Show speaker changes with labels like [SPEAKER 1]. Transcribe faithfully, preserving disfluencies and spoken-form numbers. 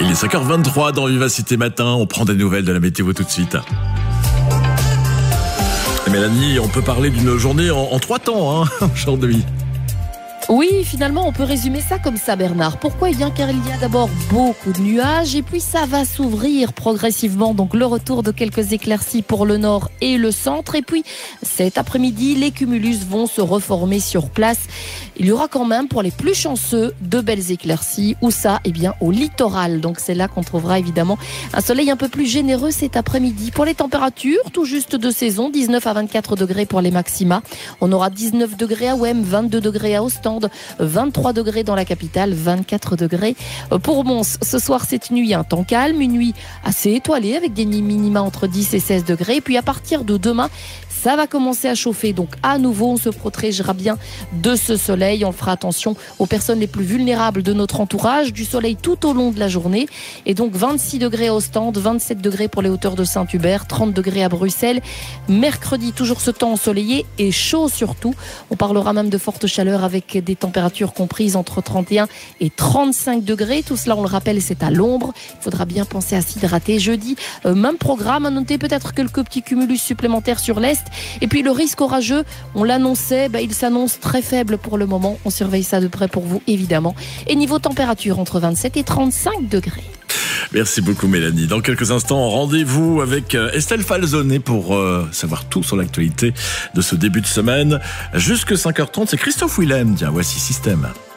[SPEAKER 1] Il est cinq heures vingt-trois dans Vivacité Matin. On prend des nouvelles de la météo tout de suite. Et Mélanie, on peut parler d'une journée en, en trois temps hein, aujourd'hui.
[SPEAKER 2] Oui, finalement, on peut résumer ça comme ça, Bernard. Pourquoi ? Eh bien, car il y a d'abord beaucoup de nuages et puis ça va s'ouvrir progressivement. Donc, le retour de quelques éclaircies pour le nord et le centre. Et puis, cet après-midi, les cumulus vont se reformer sur place. Il y aura quand même, pour les plus chanceux, de belles éclaircies. Où ça ? Eh bien, au littoral. Donc, c'est là qu'on trouvera évidemment un soleil un peu plus généreux cet après-midi. Pour les températures, tout juste de saison, dix-neuf à vingt-quatre degrés pour les maxima. On aura dix-neuf degrés à Ouem, vingt-deux degrés à Ostende, vingt-trois degrés dans la capitale, vingt-quatre degrés pour Mons. Ce soir, cette nuit, un temps calme, une nuit assez étoilée avec des minima entre dix et seize degrés. Et puis à partir de demain, ça va commencer à chauffer. Donc à nouveau, on se protégera bien de ce soleil. On fera attention aux personnes les plus vulnérables de notre entourage. Du soleil tout au long de la journée. Et donc vingt-six degrés à Ostende, vingt-sept degrés pour les hauteurs de Saint-Hubert, trente degrés à Bruxelles. Mercredi, toujours ce temps ensoleillé et chaud surtout. On parlera même de forte chaleur avec des températures comprises entre trente et un et trente-cinq degrés. Tout cela, on le rappelle, c'est à l'ombre. Il faudra bien penser à s'hydrater. Jeudi, euh, même programme. À noter peut-être quelques petits cumulus supplémentaires sur l'Est. Et puis le risque orageux, on l'annonçait, bah, il s'annonce très faible pour le moment. On surveille ça de près pour vous, évidemment. Et niveau température, entre vingt-sept et trente-cinq degrés.
[SPEAKER 1] Merci beaucoup Mélanie. Dans quelques instants, rendez-vous avec Estelle Falzone pour euh, savoir tout sur l'actualité de ce début de semaine. Jusque cinq heures trente, c'est Christophe Willem. Tiens, voici Système.